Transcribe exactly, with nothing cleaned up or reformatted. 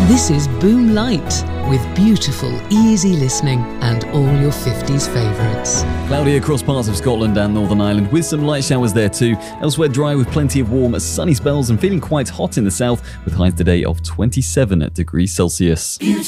This is Boom Light, with beautiful, easy listening and all your fifties favourites. Cloudy across parts of Scotland and Northern Ireland, with some light showers there too. Elsewhere dry with plenty of warm, sunny spells and feeling quite hot in the south, with highs today of twenty-seven degrees Celsius.